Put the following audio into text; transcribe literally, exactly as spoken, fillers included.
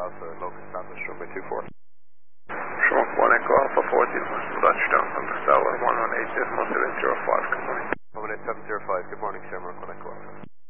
Alpha, locus established, runway two four. Sure, one Echo Alpha four zero, touchdown on the tower one one eight seven zero five, good morning. one one eight seven zero five, good morning, Shamrock, one Echo Alpha.